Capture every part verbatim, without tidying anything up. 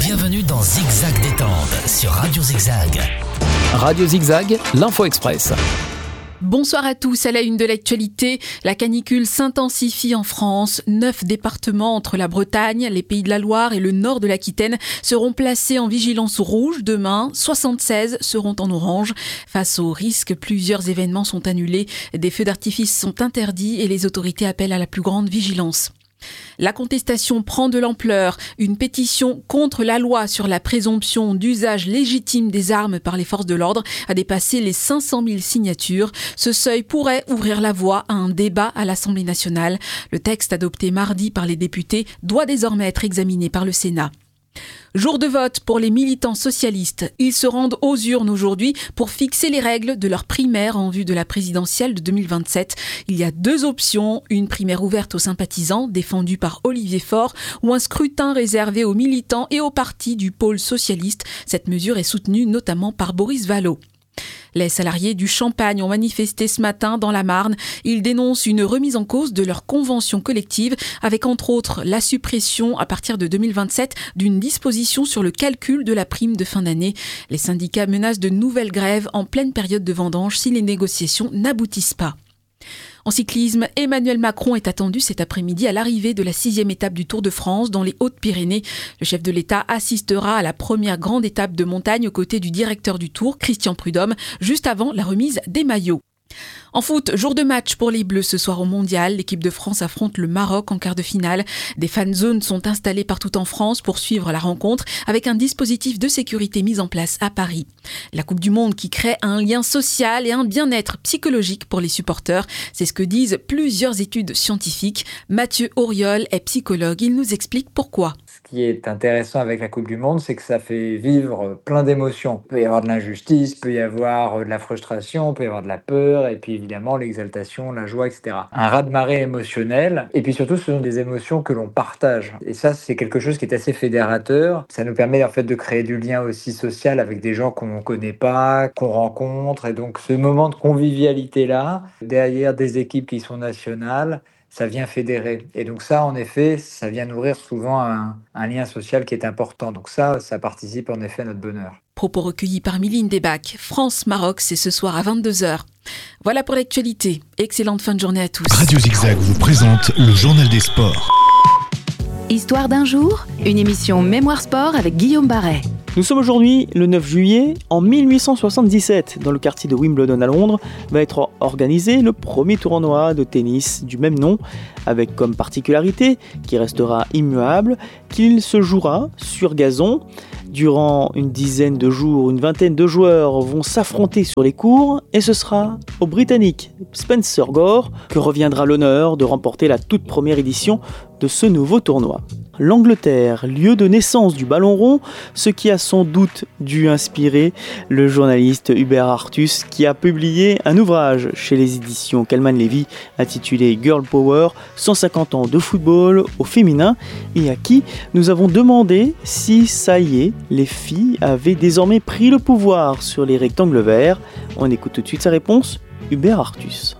Bienvenue dans Zigzag Détente sur Radio Zigzag. Radio Zigzag, l'Info Express. Bonsoir à tous. À la une de l'actualité, la canicule s'intensifie en France. Neuf départements entre la Bretagne, les Pays de la Loire et le nord de l'Aquitaine seront placés en vigilance rouge demain. soixante-seize seront en orange. Face au risque, plusieurs événements sont annulés. Des feux d'artifice sont interdits et les autorités appellent à la plus grande vigilance. La contestation prend de l'ampleur. Une pétition contre la loi sur la présomption d'usage légitime des armes par les forces de l'ordre a dépassé les cinq cent mille signatures. Ce seuil pourrait ouvrir la voie à un débat à l'Assemblée nationale. Le texte adopté mardi par les députés doit désormais être examiné par le Sénat. Jour de vote pour les militants socialistes. Ils se rendent aux urnes aujourd'hui pour fixer les règles de leur primaire en vue de la présidentielle de deux mille vingt-sept. Il y a deux options, une primaire ouverte aux sympathisants, défendue par Olivier Faure, ou un scrutin réservé aux militants et aux partis du pôle socialiste. Cette mesure est soutenue notamment par Boris Vallaud. Les salariés du Champagne ont manifesté ce matin dans la Marne. Ils dénoncent une remise en cause de leur convention collective avec entre autres la suppression à partir de deux mille vingt-sept d'une disposition sur le calcul de la prime de fin d'année. Les syndicats menacent de nouvelles grèves en pleine période de vendange si les négociations n'aboutissent pas. En cyclisme, Emmanuel Macron est attendu cet après-midi à l'arrivée de la sixième étape du Tour de France dans les Hautes-Pyrénées. Le chef de l'État assistera à la première grande étape de montagne aux côtés du directeur du Tour, Christian Prudhomme, juste avant la remise des maillots. En foot, jour de match pour les Bleus ce soir au Mondial. L'équipe de France affronte le Maroc en quart de finale. Des fan zones sont installées partout en France pour suivre la rencontre avec un dispositif de sécurité mis en place à Paris. La Coupe du Monde qui crée un lien social et un bien-être psychologique pour les supporters. C'est ce que disent plusieurs études scientifiques. Mathieu Auriol est psychologue. Il nous explique pourquoi. Ce qui est intéressant avec la Coupe du Monde, c'est que ça fait vivre plein d'émotions. Il peut y avoir de l'injustice, il peut y avoir de la frustration, il peut y avoir de la peur, et puis évidemment l'exaltation, la joie, et cetera. Un raz-de-marée émotionnel, et puis surtout ce sont des émotions que l'on partage. Et ça, c'est quelque chose qui est assez fédérateur. Ça nous permet en fait de créer du lien aussi social avec des gens qu'on ne connaît pas, qu'on rencontre, et donc ce moment de convivialité-là, derrière des équipes qui sont nationales, ça vient fédérer. Et donc ça, en effet, ça vient nourrir souvent un, un lien social qui est important. Donc ça, ça participe en effet à notre bonheur. Propos recueillis par Miline Debac. France-Maroc, c'est ce soir à vingt-deux heures. Voilà pour l'actualité. Excellente fin de journée à tous. Radio Zigzag vous présente le journal des sports. Histoire d'un jour, une émission Mémoire Sport avec Guillaume Barret. Nous sommes aujourd'hui le neuf juillet. En mille huit cent soixante-dix-sept, dans le quartier de Wimbledon à Londres, va être organisé le premier tournoi de tennis du même nom, avec comme particularité, qui restera immuable, qu'il se jouera sur gazon. Durant une dizaine de jours, une vingtaine de joueurs vont s'affronter sur les courts et ce sera au Britannique Spencer Gore que reviendra l'honneur de remporter la toute première édition de ce nouveau tournoi. L'Angleterre, lieu de naissance du ballon rond, ce qui a sans doute dû inspirer le journaliste Hubert Artus qui a publié un ouvrage chez les éditions Calman Levy intitulé Girl Power, cent cinquante ans de football au féminin, et à qui nous avons demandé si ça y est, les filles avaient désormais pris le pouvoir sur les rectangles verts. On écoute tout de suite sa réponse, Hubert Artus.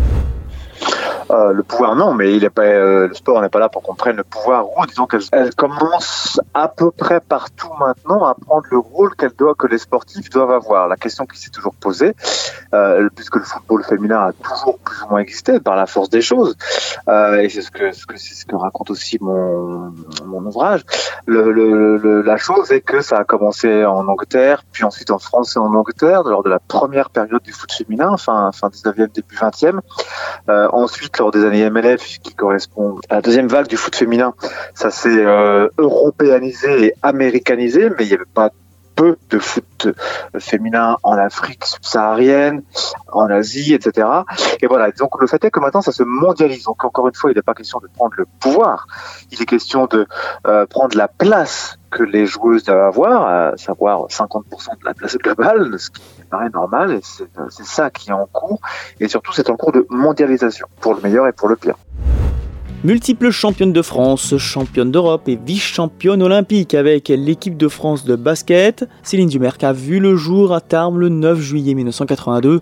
Euh, le pouvoir, non, mais il est pas, euh, le sport n'est pas là pour qu'on prenne le pouvoir. Ou disons qu'elle elle commence à peu près partout maintenant à prendre le rôle qu'elle doit, que les sportifs doivent avoir. La question qui s'est toujours posée, euh, puisque le football féminin a toujours plus ou moins existé par la force des choses, euh, et c'est ce que, ce que c'est ce que raconte aussi mon mon ouvrage. Le, le, le, la chose est que ça a commencé en Angleterre, puis ensuite en France et en Angleterre lors de la première période du foot féminin, fin fin dix-neuvième, début vingtième. Euh, ensuite lors des années M L F qui correspond à la deuxième vague du foot féminin, ça s'est euh, européanisé et américanisé, mais il n'y avait pas peu de foot féminin en Afrique subsaharienne, en Asie, et cetera. Et voilà, donc le fait est que maintenant ça se mondialise. Donc encore une fois, il n'est pas question de prendre le pouvoir, il est question de euh, prendre la place que les joueuses doivent avoir, à savoir cinquante pour cent de la place globale, ce qui paraît normal, et c'est, c'est ça qui est en cours, et surtout c'est en cours de mondialisation, pour le meilleur et pour le pire. Multiple championne de France, championne d'Europe et vice-championne olympique avec l'équipe de France de basket, Céline Dumerc a vu le jour à Tarbes le neuf juillet mille neuf cent quatre-vingt-deux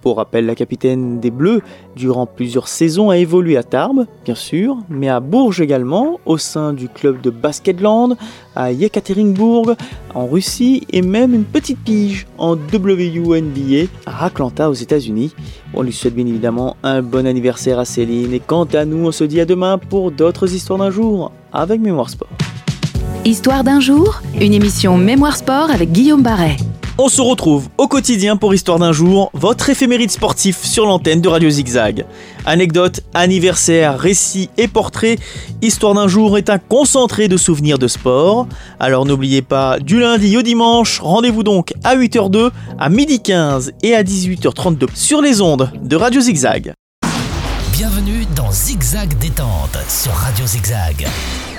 Pour rappel, la capitaine des Bleus, durant plusieurs saisons, a évolué à Tarbes, bien sûr, mais à Bourges également, au sein du club de Basketland, à Yekaterinbourg, en Russie, et même une petite pige en W N B A à Atlanta, aux États-Unis. On lui souhaite bien évidemment un bon anniversaire à Céline, et quant à nous, on se dit à demain pour d'autres histoires d'un jour, avec Mémoire Sport. Histoire d'un jour, une émission Mémoire Sport avec Guillaume Barret. On se retrouve au quotidien pour Histoire d'un jour, votre éphéméride sportif sur l'antenne de Radio Zigzag. Anecdotes, anniversaires, récits et portraits, Histoire d'un jour est un concentré de souvenirs de sport. Alors n'oubliez pas, du lundi au dimanche, rendez-vous donc à huit heures zéro deux, à midi quinze et à dix-huit heures trente-deux sur les ondes de Radio Zigzag. Bienvenue dans Zigzag Détente sur Radio Zigzag.